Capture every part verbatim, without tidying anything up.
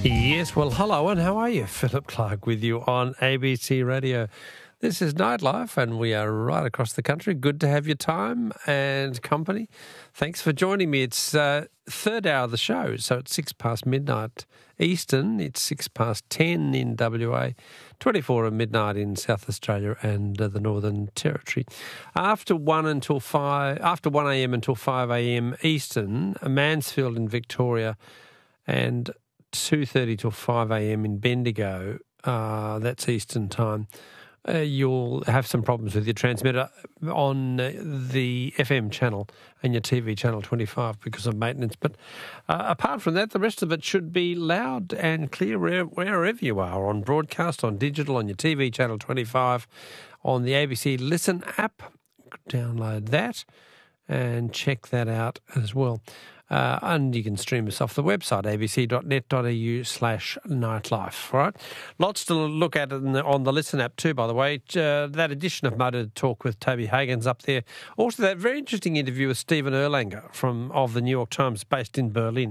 Yes, well, hello and how are you? Philip Clark with you on A B C Radio. This is Nightlife and we are right across the country. Good to have your time and company. Thanks for joining me. It's uh, third hour of the show, so it's six past midnight Eastern. It's six past ten in W A, twenty-four at midnight in South Australia and uh, the Northern Territory. After one until five, after one a.m. until five a.m. Eastern, Mansfield in Victoria, and two thirty till five a.m. in Bendigo, uh, that's Eastern time, uh, you'll have some problems with your transmitter on uh, the F M channel and your T V channel twenty-five because of maintenance. But uh, apart from that, the rest of it should be loud and clear where, wherever you are, on broadcast, on digital, on your T V channel twenty-five, on the A B C Listen app. Download that and check that out as well. Uh, and you can stream us off the website, abc.net.au slash nightlife. All right? Lots to look at in the, on the Listen app too, by the way. Uh, that edition of Motor Talk with Toby Hagen's up there. Also, that very interesting interview with Stephen Erlanger from of the New York Times, based in Berlin.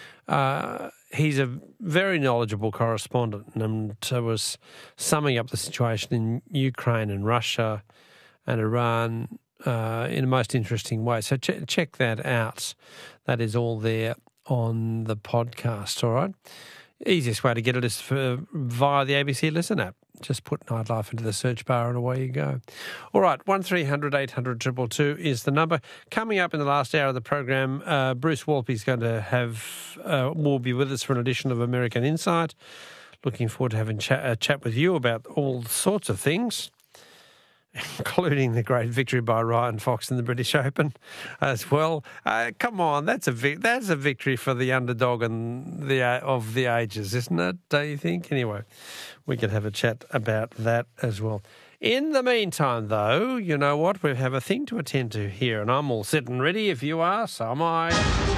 Uh, he's a very knowledgeable correspondent and uh, was summing up the situation in Ukraine and Russia and Iran Uh, in a most interesting way. So ch- check that out. That is all there on the podcast, all right? Easiest way to get it is for, via the A B C Listen app. Just put Nightlife into the search bar and away you go. All right, one three hundred eight hundred two two two is the number. Coming up in the last hour of the program, uh, Bruce Walpy's going to have, uh, will be with us for an edition of American Insight. Looking forward to having cha- a chat with you about all sorts of things, including the great victory by Ryan Fox in the British Open as well. Uh, come on, that's a vic- that's a victory for the underdog and the uh, of the ages, isn't it? Don't you think? Anyway, we can have a chat about that as well. In the meantime, though, you know what? We have a thing to attend to here, and I'm all set and ready. If you are, so am I.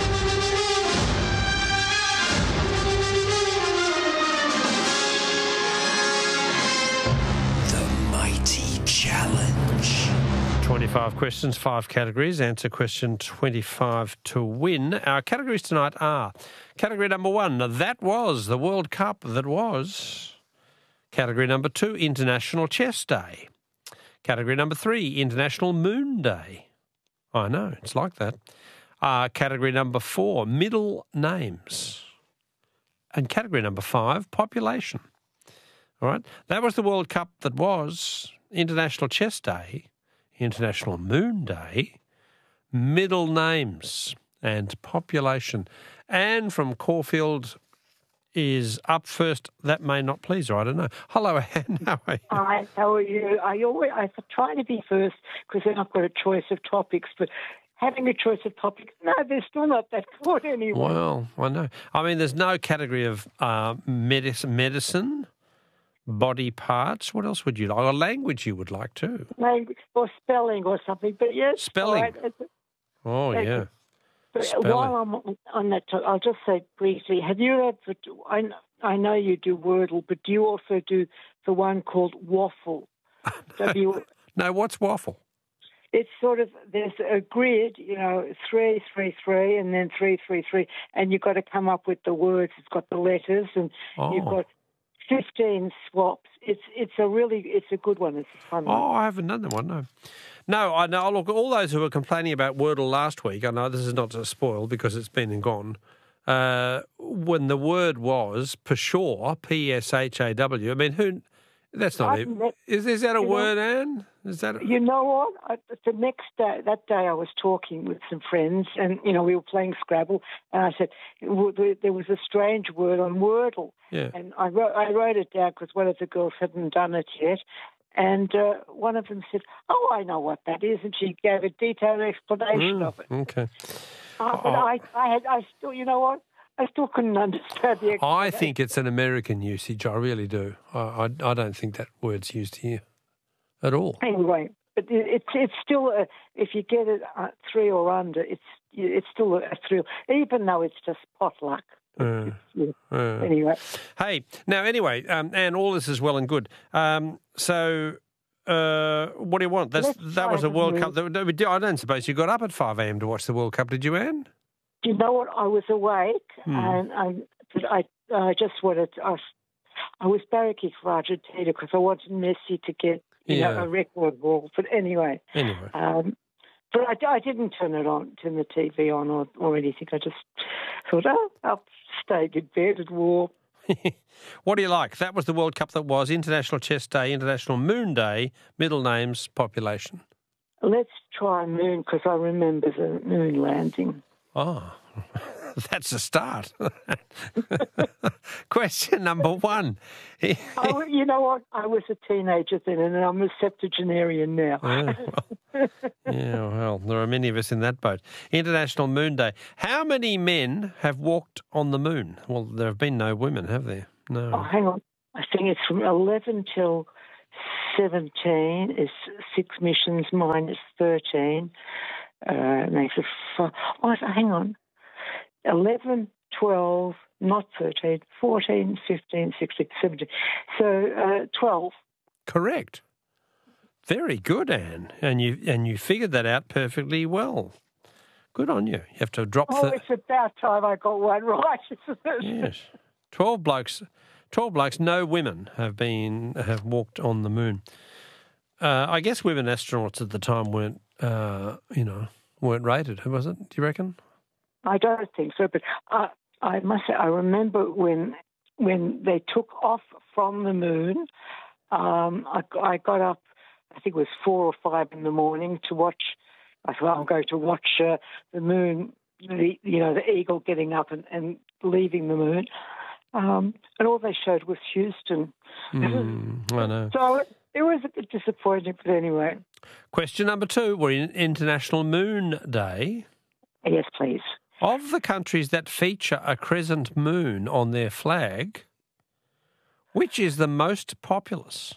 Challenge. twenty-five questions, five categories. Answer question twenty-five to win. Our categories tonight are category number one, that was the World Cup that was. Category number two, International Chess Day. Category number three, International Moon Day. I know, it's like that. Uh, category number four, middle names. And category number five, population. All right, that was the World Cup that was. International Chess Day, International Moon Day, middle names and population. Anne from Caulfield is up first. That may not please her, I don't know. Hello, Anne, how are you? Hi, how are you? I always I try to be first because then I've got a choice of topics, but having a choice of topics, no, they're still not that good anyway. Well, I know. I mean, there's no category of uh, medicine, medicine body parts. What else would you like? Or language you would like too? Language or spelling or something. But yes, spelling. Right. Oh yeah. But spelling. while I'm on that, I'll just say briefly: have you ever? I I know you do Wordle, but do you also do the one called Waffle? W. No, what's Waffle? It's sort of, there's a grid, you know, three, three, three, and then three, three, three, and you've got to come up with the words. It's got the letters, and oh. you've got fifteen swaps. It's it's a really, it's a good one. It's a fun one. Oh, I haven't done that one, no. No, I know. Look, all those who were complaining about Wordle last week, I know this is not to spoil because it's been and gone, uh, when the word was Pshaw, P S H A W, I mean, who... That's not it. Met, is, is that a word, know, Anne? Is that a... You know what? I, the next day, that day I was talking with some friends and, you know, we were playing Scrabble and I said, there was a strange word on Wordle. Yeah. And I wrote, I wrote it down because one of the girls hadn't done it yet. And uh, one of them said, oh, I know what that is. And she gave a detailed explanation mm, of it. Okay. Uh, but oh. I, I, had, I still, you know what? I still couldn't understand the explanation. I think it's an American usage. I really do. I, I, I don't think that word's used here at all. Anyway, but it, it's it's still a, if you get it uh, three or under, it's it's still a thrill, even though it's just potluck. Uh, yeah. uh, anyway. Hey, now anyway, um, and all this is well and good. Um, so. Uh, what do you want? That's Let's that was a World Cup. That, I don't suppose you got up at five a.m. to watch the World Cup, did you, Anne? Do you know what? I was awake, hmm. and I, I I just wanted. To, I, was, I was barracking for Argentina because I wanted Messi to get you Yeah. know a record ball. But anyway, Anyway. um, but I, I didn't turn it on, turn the T V on or, or anything. I just thought, oh, I'll stay in bed and warm. What do you like? That was the World Cup that was International Chess Day, International Moon Day, middle names, population. Let's try moon because I remember the moon landing. Oh, that's a start. Question number one. I, wa- you know what? I was a teenager then, and I'm a septuagenarian now. Yeah, well, yeah, well, there are many of us in that boat. International Moon Day. How many men have walked on the moon? Well, there have been no women, have there? No. Oh, hang on. I think it's from eleven till seventeen is six missions minus thirteen. Uh, makes it five. Oh, hang on. eleven, twelve, not thirteen, fourteen, fifteen, sixteen, seventeen. So uh, twelve. Correct. Very good, Anne. And you and you figured that out perfectly well. Good on you. You have to drop Oh, the... it's about time I got one right, isn't it? Yes. Twelve blokes, twelve blokes, no women have been have walked on the moon. Uh, I guess women astronauts at the time weren't, uh, you know, weren't rated. Was it? Do you reckon? I don't think so, but I, I must say I remember when when they took off from the moon. Um, I, I got up, I think it was four or five in the morning to watch. I thought I'm going to watch uh, the moon, the, you know, the eagle getting up and, and leaving the moon. Um, and all they showed was Houston. Mm, I know. So it was a bit disappointing, but anyway. Question number two. We're in International Moon Day. Yes, please. Of the countries that feature a crescent moon on their flag, which is the most populous?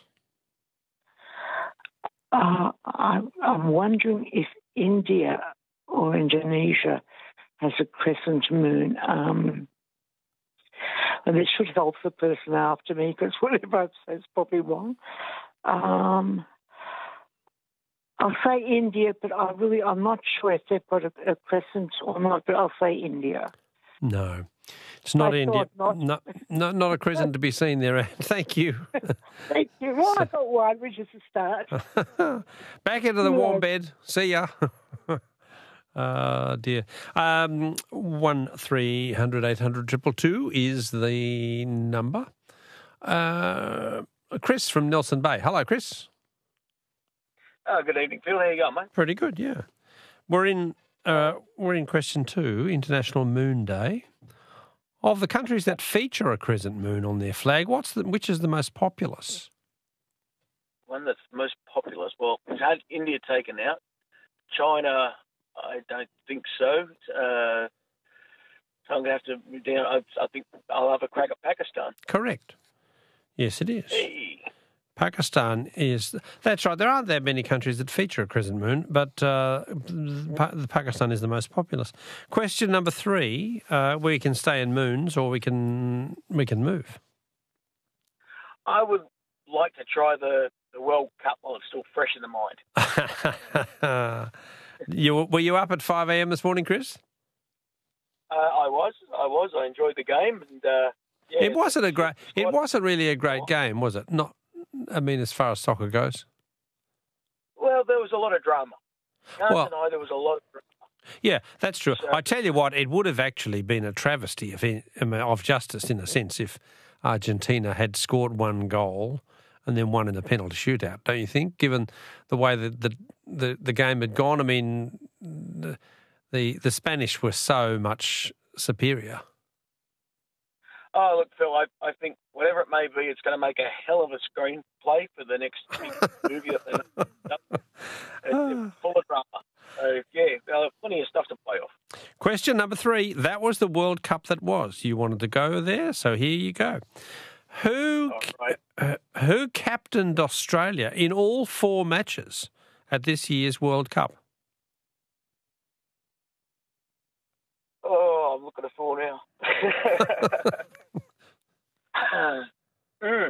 Uh, I, I'm wondering if India or Indonesia has a crescent moon. Um, and it should help the person after me because whatever I say is probably wrong. Um, I'll say India, but I really, I'm not sure if they've got a, a crescent or not, but I'll say India. No, it's not I India. thought not. No, no, not a crescent to be seen there, Anne. Thank you. Thank you. Well, I got one, which is a start. Back into the Yeah. warm bed. See ya. Oh, dear. Um, one three hundred eight hundred triple two is the number. Uh, Chris from Nelson Bay. Hello, Chris. Oh, good evening, Phil. How you going, mate? Pretty good, yeah. We're in uh, we're in question two, International Moon Day. Of the countries that feature a crescent moon on their flag, what's the, which is the most populous? One that's most populous. Well, we've had India taken out. China, I don't think so. Uh, so I'm going to have to move down. I, I think I'll have a crack at Pakistan. Correct. Yes, it is. Hey. Pakistan is... That's right. There aren't that many countries that feature a crescent moon, but uh, pa- Pakistan is the most populous. Question number three, uh, we can stay in moons or we can we can move. I would like to try the, the World Cup while it's still fresh in the mind. you, were you up at five a.m. this morning, Chris? Uh, I was. I was. I enjoyed the game. and uh, yeah, It wasn't a great... it's It quite- wasn't really a great game, was it? Not... I mean, as far as soccer goes. Well, there was a lot of drama. Can't Well- deny there was a lot of drama. Yeah, that's true. So- I tell you what, it would have actually been a travesty of, of justice, in a sense, if Argentina had scored one goal and then one in the penalty shootout, don't you think? Given the way that the the, the game had gone, I mean, the, the the Spanish were so much superior. Oh, look, Phil, I, I think whatever it may be, it's going to make a hell of a screenplay for the next big movie. That they it's, it's full of drama. So, yeah, uh, plenty of stuff to play off. Question number three. That was the World Cup that was. You wanted to go there, so here you go. Who All right. uh, who captained Australia in all four matches at this year's World Cup? Oh, I'm looking at four now. uh, mm.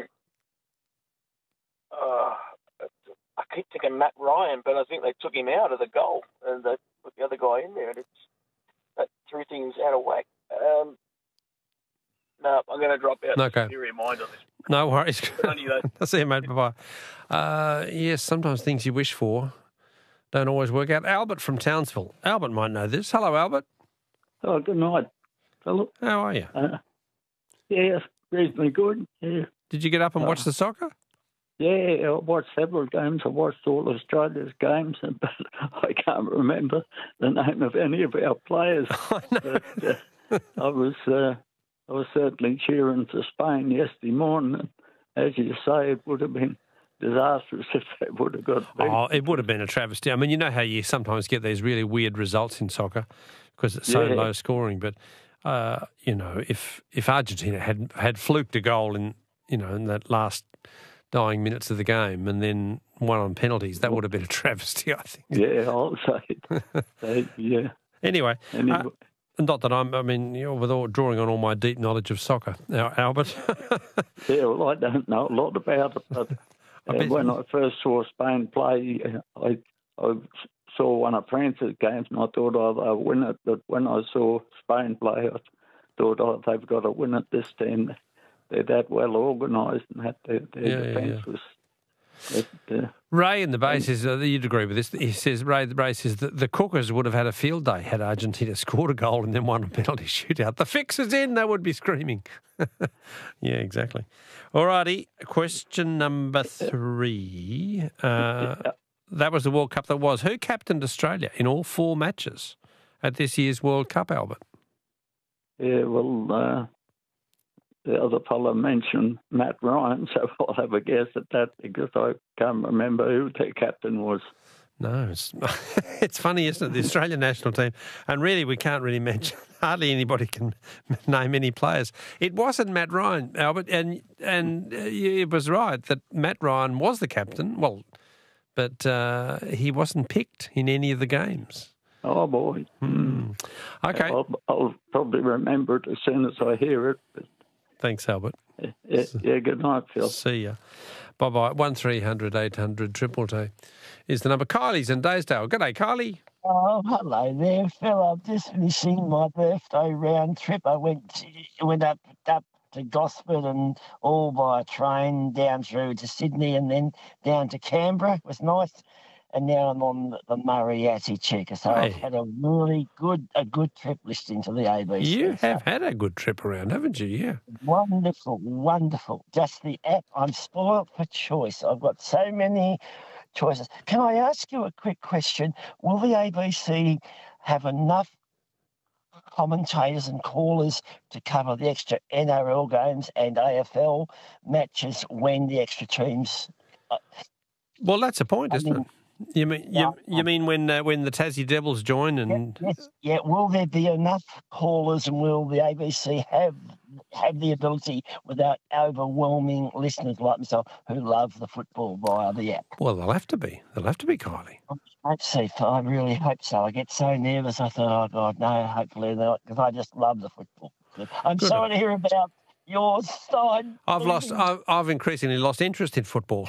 uh, I keep thinking Matt Ryan, but I think they took him out of the goal and they put the other guy in there, and it's that threw things out of whack. Um, no, I'm going to drop out. Okay. Superior mind on this. No worries. Good on you, though. I'll see you, mate. Bye-bye. Uh, yes, sometimes things you wish for don't always work out. Albert from Townsville. Albert might know this. Hello, Albert. Oh, good night, Philip. How are you? Uh, yeah, reasonably good. Yeah, Did you get up and uh, watch the soccer? yeah. I watched several games. I watched all Australia's games, but I can't remember the name of any of our players. I know. But, uh, I was, uh, I was certainly cheering for Spain yesterday morning. As you say, it would have been disastrous if they would have got beat. Oh, it would have been a travesty. I mean, you know how you sometimes get these really weird results in soccer because it's so Yeah. low scoring. But uh, you know, if if Argentina had had fluked a goal in you know in that last dying minutes of the game and then won on penalties, that would have been a travesty, I think. Yeah, I'll say it. They, yeah. Anyway, Anyway. uh, not that I'm. I mean, you know, with all, drawing on all my deep knowledge of soccer, now, Albert. Yeah, well, I don't know a lot about it, but I uh, bet when you- I first saw Spain play, uh, I I saw one of France's games and I thought, oh, they'll win it. But when I saw Spain play, I thought, oh, they've got to win it this time. They're that well organised and that their, their Yeah, yeah, defence yeah. was. It, uh, Ray in the base is, uh, you'd agree with this, he says, Ray in the base says that the Cookers would have had a field day had Argentina scored a goal and then won a penalty shootout. The fix is in, they would be screaming. Yeah, exactly. All righty, question number three. Uh, that was the World Cup that was. Who captained Australia in all four matches at this year's World Cup, Albert? yeah, well, uh, the other fellow mentioned Matt Ryan, so I'll have a guess at that because I can't remember who their captain was. No, it's it's funny, isn't it? The Australian national team, and really we can't really mention. Hardly anybody can name any players. It wasn't Matt Ryan, Albert, and and uh, it was right that Matt Ryan was the captain. Well, but uh, he wasn't picked in any of the games. Oh, boy. Hmm. Okay, I'll, I'll probably remember it as soon as I hear it. But, thanks, Albert. yeah, yeah, good night, Phil. See ya. Bye bye. One three hundred eight hundred triple T is the number. Kylie's in Daysdale. G'day, Kylie. Oh, hello there, Phil. I've just finishing my birthday round trip. I went to, went up up to Gosford and all by train down through to Sydney and then down to Canberra. It was nice. And now I'm on the, the Murray-Athi Checker. So I've Hey. had a really good a good trip listening to the A B C. You So have had a good trip around, haven't you? Yeah. wonderful, wonderful. Just the app. I'm spoiled for choice. I've got so many choices. Can I ask you a quick question? Will the A B C have enough commentators and callers to cover the extra N R L games and A F L matches when the extra teams? Well, that's a point, I isn't mean, it? You mean you, yeah, you mean when uh, when the Tassie Devils join and Yes, yeah. Will there be enough callers, and will the A B C have have the ability without overwhelming listeners like myself who love the football via the app? well, they'll have to be. They'll have to be, Kylie. Let's see. I really hope so. I get so nervous. I thought, oh God, no. Hopefully not, because I just love the football. I'm Good. sorry to hear about your side. I've lost. losing. I've, I've increasingly lost interest in football.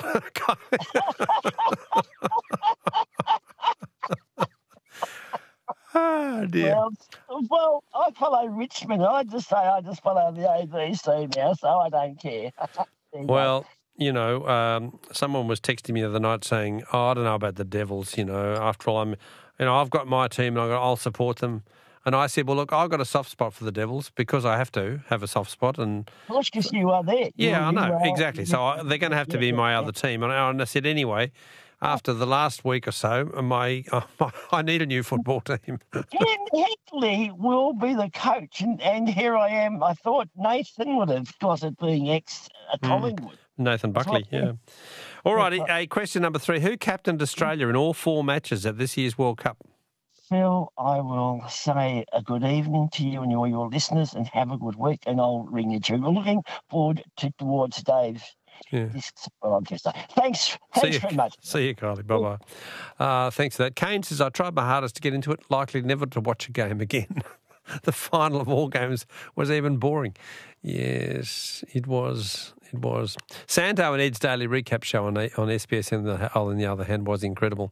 Oh dear. Well, well, I follow Richmond. I just say I just follow the A B C now, so I don't care. There you go. Well, you know, um, someone was texting me the other night saying, "Oh, I don't know about the Devils. You know, after all, I'm, you know, I've got my team and I've got, I'll support them." And I said, "Well, look, I've got a soft spot for the Devils because I have to have a soft spot." And Well, because you are there. yeah, You- I know you are- exactly. So I, they're going to have to Yeah, be yeah, my yeah. other team. And I, and I said, anyway, after the last week or so, my, uh, my I need a new football team. And Hickley will be the coach, and, and here I am. I thought Nathan would have got it being ex uh, Hmm. Collingwood. Nathan Buckley, yeah. All righty, uh, question number three. Who captained Australia in all four matches at this year's World Cup? Phil, I will say a good evening to you and all your listeners, and have a good week. And I'll ring you too. We're looking forward to towards Dave's. Yeah. This, well, I'm just, thanks, See thanks you, very much. see you, Kylie. Bye-bye. Uh, thanks for that. Kane says, I tried my hardest to get into it, likely never to watch a game again. The final of all games was even boring. Yes, it was. It was. Santo and Ed's daily recap show on on S B S on the, on the other hand was incredible.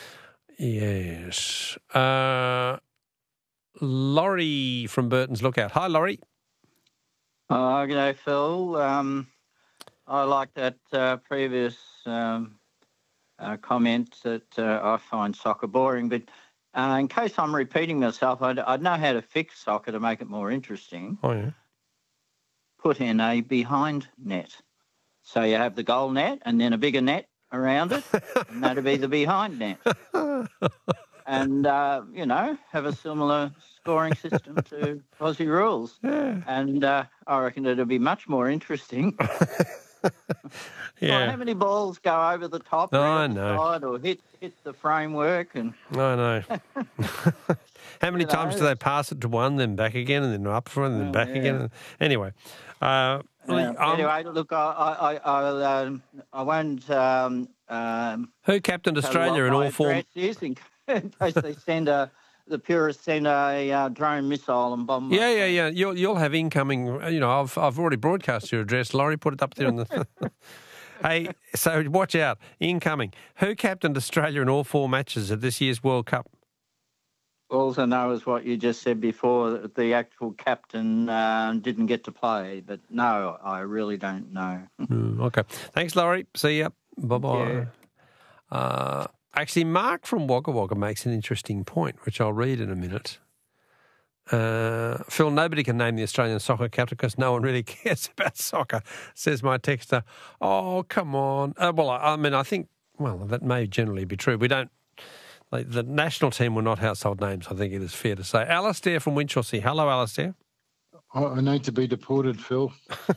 Yes. Uh, Laurie from Burton's Lookout. Hi, Laurie. Oh, g'day, Phil. Um, I like that uh, previous um, uh, comment that uh, I find soccer boring, but uh, in case I'm repeating myself, I'd, I'd know how to fix soccer to make it more interesting. Oh, yeah. Put in a behind net. So you have the goal net and then a bigger net around it, and that'd be the behind net. And, uh, you know, have a similar scoring system to Aussie rules. Yeah. And uh, I reckon it'll be much more interesting. Yeah. Well, how many balls go over the top Oh, or I the know. side or hit hit the framework? And I know. How many You know, times do they pass it to one, then back again, and then up for it, and then Oh, back yeah. again? Anyway. Uh, uh, um, anyway, look, I I I, I, um, I won't um, um, who captained tell you Australia what in my all four? address is in in case they send a the purists send a uh, drone missile and bomb. Yeah, us. yeah, yeah. You'll you'll have incoming. You know, I've I've already broadcast your address. Laurie, put it up there on the. Hey, so watch out. Incoming. Who captained Australia in all four matches at this year's World Cup? All I know is what you just said before. That the actual captain uh, didn't get to play, but no, I really don't know. Mm, okay. Thanks, Laurie. See ya. Bye bye. Yeah. Uh, actually, Mark from Wagga Wagga makes an interesting point, which I'll read in a minute. Uh, Phil, nobody can name the Australian soccer captain because no one really cares about soccer, says my texter. Oh, come on. Uh, well, I, I mean, I think, well, that may generally be true. We don't, like, the national team were not household names, I think it is fair to say. Alistair from Winchelsea. Hello, Alistair. I I need to be deported, Phil.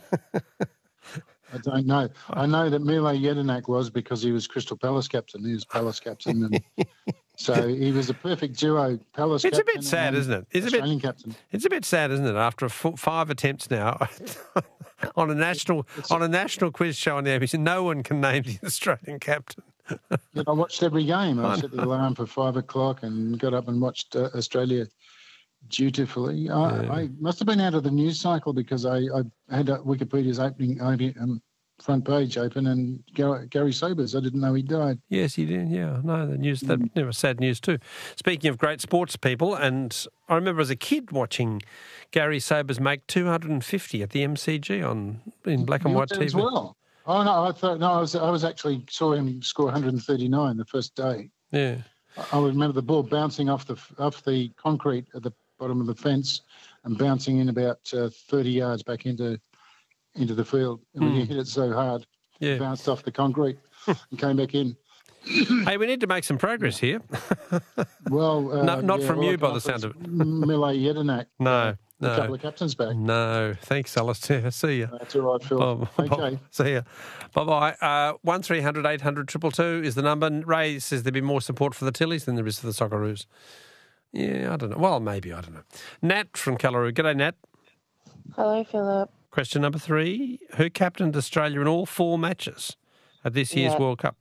I don't know. I know that Mile Jedinak was because he was Crystal Palace captain. He was Palace captain. And so he was a perfect duo, Palace It's a captain bit sad, and isn't it? It's a bit, Australian captain. it's a bit sad, isn't it? After a f- five attempts now on a national on a national quiz show on the A B C, no one can name the Australian captain. Yet I watched every game. I I set the alarm for five o'clock and got up and watched uh, Australia dutifully. I, Yeah. I must have been out of the news cycle because I, I had uh, Wikipedia's opening um, front page open and Gary, Gary Sobers, I didn't know he died. Yes, he did. Yeah, no, the news that you know, sad news too. Speaking of great sports people, and I remember as a kid watching Gary Sobers make two hundred and fifty at the M C G on in black and You white did T V. as well. Oh no, I thought no, I was I was actually saw him score one hundred thirty-nine the first day. Yeah, I I remember the ball bouncing off the off the concrete at the bottom of the fence and bouncing in about uh, thirty yards back into into the field. And when Hmm. you hit it so hard, yeah. it bounced off the concrete and came back in. Hey, we need to make some progress here. Well, uh, No- not yeah, from all you I by come the up sound with of it. Mile Jedinak. No, A couple no, of captains back. no. Thanks, Alistair. See ya. That's all right, Phil. Oh, Okay. See ya. Bye bye. Uh, one three hundred eight hundred two two two is the number. Ray says there'd be more support for the Tillies than there is for the Socceroos. Yeah, I don't know. Well, maybe, I don't know. Nat from Callaroo. G'day, Nat. Hello, Philip. Question number three. Who captained Australia in all four matches at this year's Yeah. World Cup?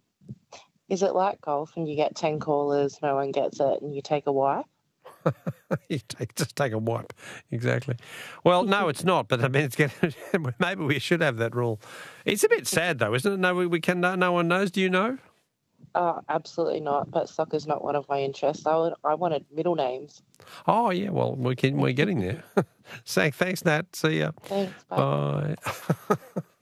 Is it like golf and you get ten callers, no one gets it, and you take a wipe? You take, just take a wipe. Exactly. Well, no, it's not. But I mean, it's getting, maybe we should have that rule. It's a bit sad, though, isn't it? No, we, we can. No, no one knows. Do you know? Oh, absolutely not. But soccer's not one of my interests. I would, I wanted middle names. Oh, yeah. Well, we can, we're getting there. Say thanks, Nat. See ya. Thanks. Bye. Bye.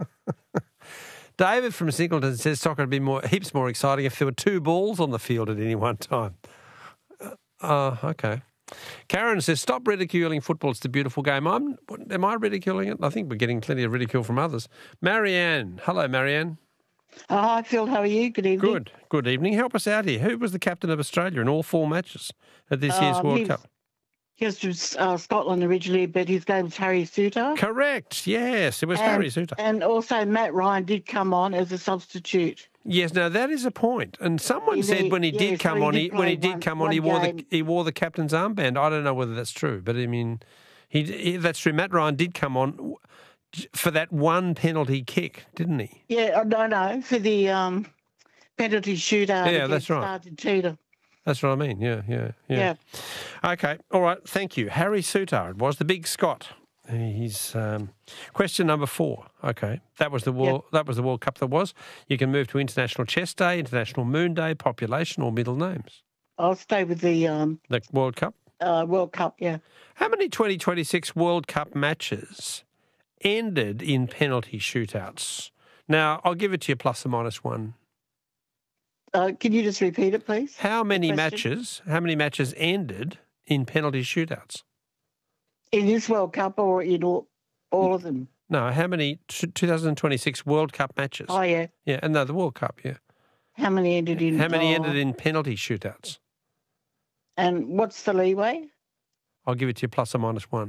David from Singleton says soccer would be more heaps more exciting if there were two balls on the field at any one time. Uh, okay. Karen says, stop ridiculing football. It's a beautiful game. I'm, am I ridiculing it? I think we're getting plenty of ridicule from others. Marianne. Hello, Marianne. Oh, hi, Phil. How are you? Good evening. Good. Good evening. Help us out here. Who was the captain of Australia in all four matches at this year's Um, World he- Cup? He was from uh, Scotland originally, but his name's Harry Suter. Correct. Yes, it was And- Harry Suter. And also Matt Ryan did come on as a substitute. Yes, now that is a point. And someone He said did- when he yeah, did so come he on, did he, when he play did one- come on, one he wore the game. he wore the captain's armband. I don't know whether that's true, but I mean, he, he that's true. Matt Ryan did come on for that one penalty kick, didn't he? Yeah, uh, no, no, for the um, penalty shootout. Yeah, that's against right. Argentina. That's what I mean. Yeah, yeah, yeah. Yeah. Okay, all right. Thank you, Harry Suter. It was the big Scot. He's um, question number four. Okay, that was the world. That was the World Cup. That was. You can move to International Chess Day, International Moon Day, population, or middle names. I'll stay with the um, The World Cup. uh, World Cup, yeah. How many twenty twenty-six World Cup matches ended in penalty shootouts? Now, I'll give it to you plus or minus one. Uh, can you just repeat it, please? How many question? matches? How many matches ended in penalty shootouts? In this World Cup or in all, all of them? No, how many t- twenty twenty-six World Cup matches? Oh, yeah. Yeah, and no, the World Cup, yeah. How many ended in... How many oh, ended in penalty shootouts? And what's the leeway? I'll give it to you plus or minus one.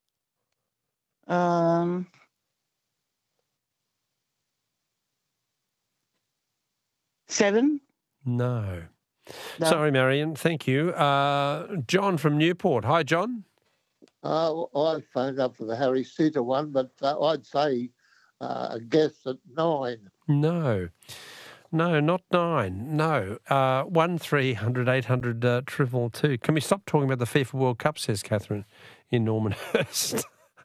Um, seven? No. No. Sorry, Marion. Thank you. Uh, John from Newport. Hi, John. Uh, I phoned up for the Harry Sitter one, but uh, I'd say uh, a guess at nine. No. No, not nine. No. Uh, one three hundred eight hundred uh, triple two. Can we stop talking about the FIFA World Cup, says Catherine in Normanhurst.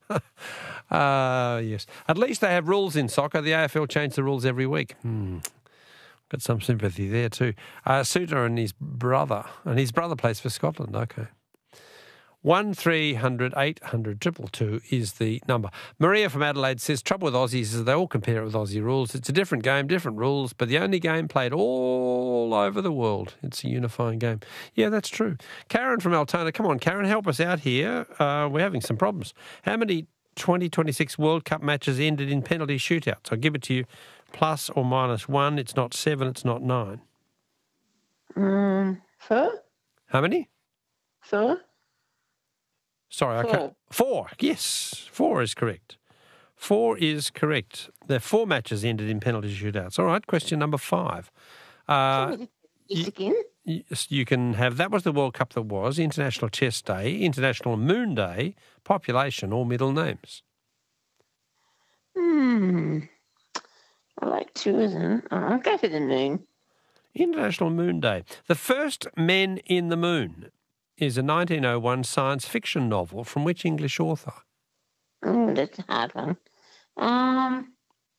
uh, yes. At least they have rules in soccer. The A F L change the rules every week. Hmm. Got some sympathy there too. Uh, Suter and his brother. And his brother plays for Scotland. Okay. One three hundred eight hundred triple two is the number. Maria from Adelaide says, trouble with Aussies is they all compare it with Aussie rules. It's a different game, different rules, but the only game played all over the world. It's a unifying game. Yeah, that's true. Karen from Altona, come on, Karen, help us out here. Uh, we're having some problems. How many twenty twenty-six World Cup matches ended in penalty shootouts? I'll give it to you plus or minus one. It's not seven, it's not nine. Um, four? How many? Four? Sorry, I can't. Four. Yes, four is correct. Four is correct. There are four matches ended in penalty shootouts. All right, question number five. Uh, Yes, again? Yes, you can have, that was the World Cup that was, International Chess Day, International Moon Day, population or middle names. Hmm. I like two of them. Oh, I'll go for the moon. International Moon Day. The First Men in the Moon is a nineteen oh one science fiction novel from which English author? Oh, that's a hard one. Um,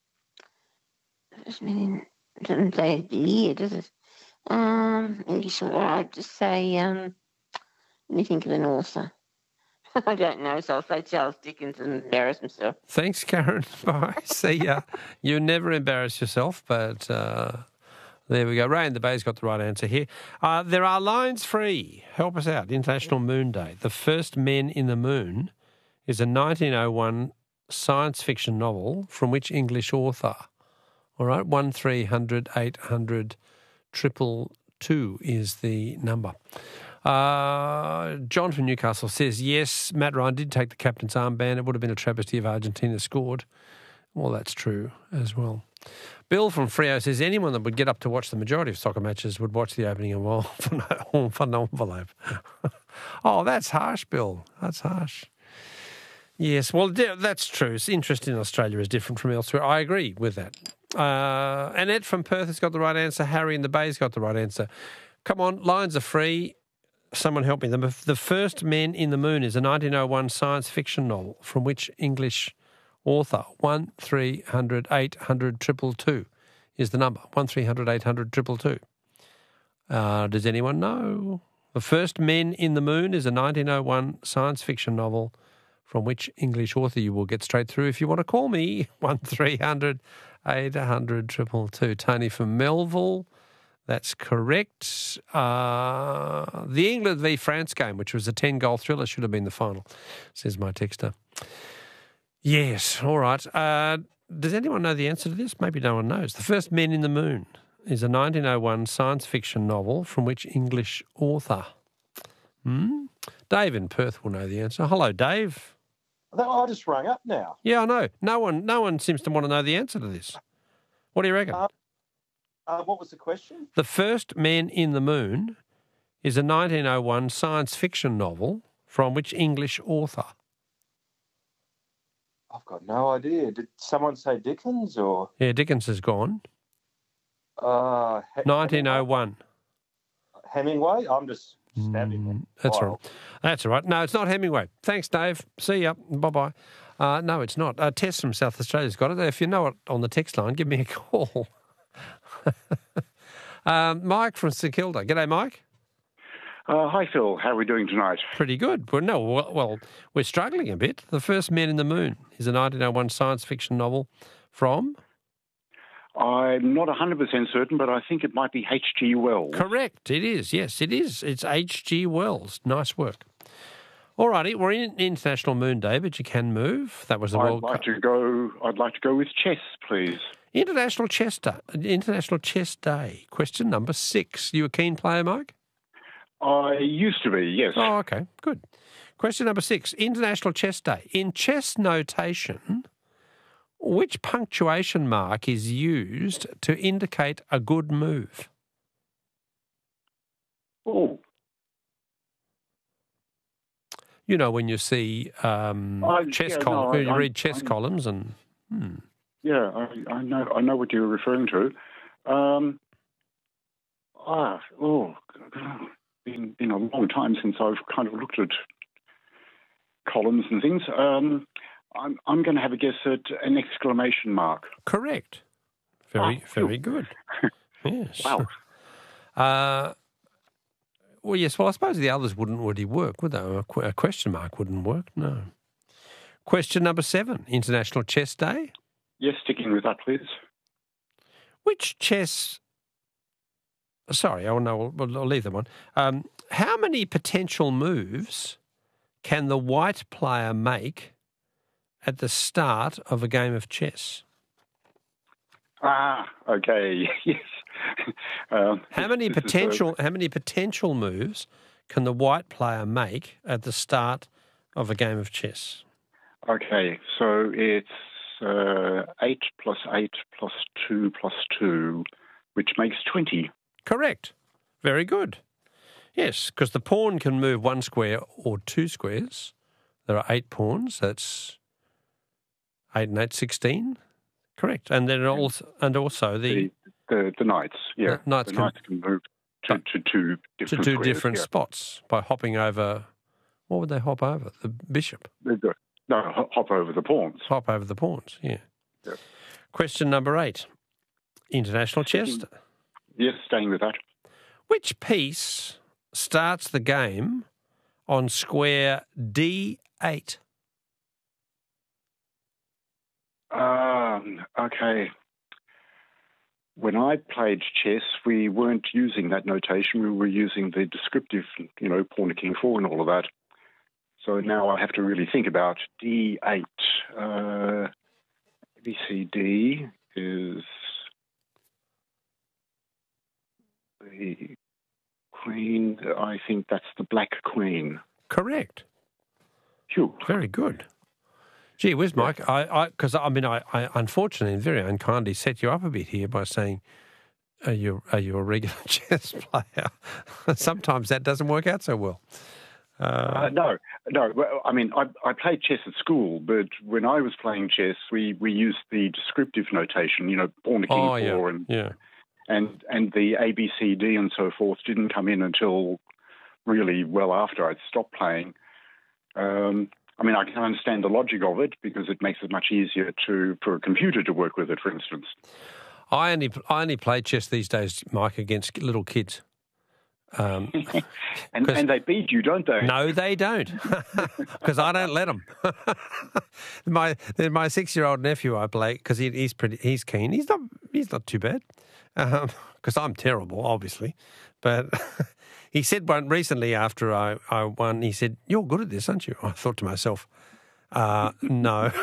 first meaning doesn't say the year, does it? Um, English. Well, I'd just say. Um, let me think of an author. I don't know, so I'll say Charles Dickens and embarrass himself. Thanks, Karen. Bye. See ya. You never embarrass yourself, but uh, there we go. Ray in the Bay's got the right answer here. Uh, there are lines free. Help us out. International Moon Day. The First Men in the Moon is a nineteen oh one science fiction novel from which English author? All right, one three hundred eight hundred triple two is the number. Uh, John from Newcastle says, yes, Matt Ryan did take the captain's armband. It would have been a travesty if Argentina scored. Well, that's true as well. Bill from Freo says, anyone that would get up to watch the majority of soccer matches would watch the opening of an envelope. Oh, that's harsh, Bill. That's harsh. Yes, well, that's true. It's interest in Australia is different from elsewhere. I agree with that. Uh, Annette from Perth has got the right answer. Harry in the Bay's got the right answer. Come on, lines are free. Someone help me. The, the First Men in the Moon is a nineteen oh one science fiction novel from which English author? one three hundred eight hundred triple two is the number. one three hundred eight hundred triple two. Uh, does anyone know? The First Men in the Moon is a nineteen oh one science fiction novel from which English author? You will get straight through if you want to call me. one three hundred eight hundred triple two. Tony from Melville. That's correct. Uh, the England v France game, which was a ten-goal thriller, should have been the final, says my texter. Yes, all right. Uh, does anyone know the answer to this? Maybe no one knows. The First Men in the Moon is a nineteen oh one science fiction novel from which English author? Hmm? Dave in Perth will know the answer. Hello, Dave. I just rang up now. Yeah, I know. No one, no one seems to want to know the answer to this. What do you reckon? Uh, uh, what was the question? The First Men in the Moon is a nineteen oh one science fiction novel from which English author? I've got no idea. Did someone say Dickens or? Yeah, Dickens is gone. Uh, nineteen oh one. Hemingway? I'm just stabbing mm, That's all right. That's all right. No, it's not Hemingway. Thanks, Dave. See ya. Bye-bye. Uh, no, it's not. Uh, Tess from South Australia's got it. If you know it on the text line, give me a call. um, Mike from St Kilda. G'day, Mike. Uh, hi, Phil. How are we doing tonight? Pretty good. Well, no, well, well, we're struggling a bit. The First Men in the Moon is a nineteen oh one science fiction novel from... I'm not one hundred percent certain, but I think it might be H G Wells. Correct. It is. Yes, it is. It's H G Wells. Nice work. All righty. We're in International Moon Day, but you can move. That was the I'd World like Cup. to go. I'd like to go with chess, please. International Chess Day. International Chess Day. Question number six. You a keen player, Mike? I used to be, yes. Oh, okay. Good. Question number six. International Chess Day. In chess notation, which punctuation mark is used to indicate a good move? Oh. You know, when you see um, Uh, chess yeah, columns, no, you I- read chess I'm- columns and... Hmm. Yeah, I, I know. I know what you're referring to. Um, ah, oh, been been a long time since I've kind of looked at columns and things. Um, I'm I'm going to have a guess at an exclamation mark. Correct. Very, Oh, very good. Yes. Wow. Uh, well, yes. Well, I suppose the others wouldn't really work, would they? A que- a question mark wouldn't work. No. Question number seven. International Chess Day. Yes, sticking with that, please. Which chess? Sorry, oh no, I'll, I'll leave them on. Um, how many potential moves can the white player make at the start of a game of chess? Ah, okay. Yes. Um, How many this is, uh, potential? How many potential moves can the white player make at the start of a game of chess? Okay, so it's uh, eight plus eight plus two plus two, which makes twenty. Correct. Very good. Yes, because the pawn can move one square or two squares. There are eight pawns. That's eight and eight, sixteen. Correct. And then also, and also the The the, the knights, yeah, The knights the can- knights can move to, to two to different two squares, different yeah. spots by hopping over. What would they hop over? The bishop. They do- No, ho- hop over the pawns. Hop over the pawns. Yeah. Yeah. Question number eight. International chess. Yes, staying with that. Which piece starts the game on square D eight? Um, okay. When I played chess, we weren't using that notation. We were using the descriptive, you know, pawn to king four and all of that. So now I have to really think about D eight. Uh, A, B, C, D is the queen. I think that's the black queen. Correct. Phew. Very good. Gee whiz, Mike. I, because I, I mean, I, I unfortunately and very unkindly set you up a bit here by saying, "Are you are you a regular chess player?" Sometimes that doesn't work out so well. Uh, Uh, no, no. Well, I mean, I, I played chess at school, but when I was playing chess, we, we used the descriptive notation, you know, pawn to king oh four, yeah, and, yeah. and and the A, B, C, D and so forth didn't come in until really well after I'd stopped playing. Um, I mean, I can understand the logic of it because it makes it much easier to for a computer to work with it, for instance. I only I only play chess these days, Mike, against little kids. Um, And, 'cause- and they beat you, don't they? No, they don't, because I don't let them. my my six year old nephew, I play because he, he's pretty he's keen. He's not he's not too bad, because I'm terrible, obviously. But he said one recently after I, I won. He said, "You're good at this, aren't you?" I thought to myself, uh, "No."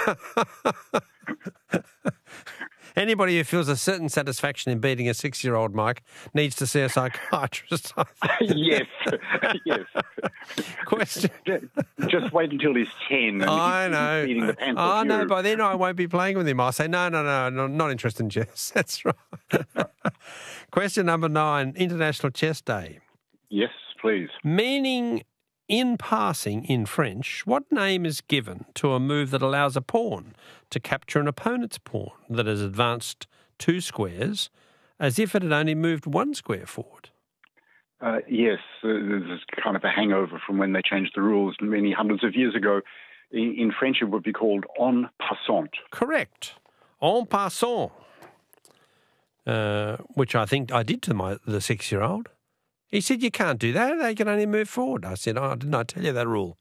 Anybody who feels a certain satisfaction in beating a six-year-old, Mike, needs to see a psychiatrist. I think. Yes, yes. Question. Just wait until he's ten. And I he's, know. He's beating the pants Oh, off no, you. by then I won't be playing with him. I'll say, no, no, no, no not interested in chess. That's right. Question number nine, International Chess Day. Yes, please. Meaning in passing in French, what name is given to a move that allows a pawn to capture an opponent's pawn that has advanced two squares as if it had only moved one square forward? Uh, yes, uh, there's kind of a hangover from when they changed the rules many hundreds of years ago. In, in French, it would be called en passant. Correct. En passant. Uh, which I think I did to my the six-year-old. He said, you can't do that. They can only move forward. I said, oh, didn't I tell you that rule?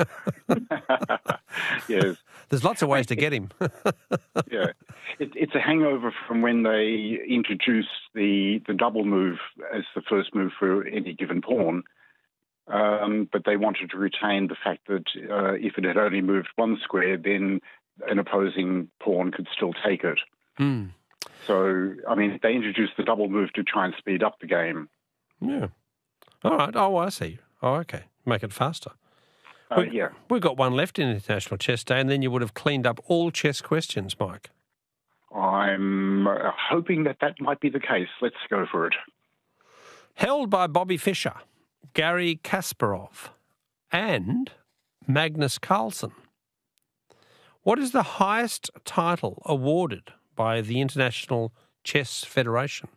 Yes. There's lots of ways to get him. Yeah. It, it's a hangover from when they introduced the, the double move as the first move for any given pawn. Um, but they wanted to retain the fact that uh, if it had only moved one square, then an opposing pawn could still take it. Mm. So, I mean, they introduced the double move to try and speed up the game. Yeah. All right. Oh, I see. Oh, okay. Make it faster. Uh, we, yeah. We've got one left in International Chess Day, and then you would have cleaned up all chess questions, Mike. I'm uh, hoping that that might be the case. Let's go for it. Held by Bobby Fischer, Gary Kasparov, and Magnus Carlsen. What is the highest title awarded by the International Chess Federation?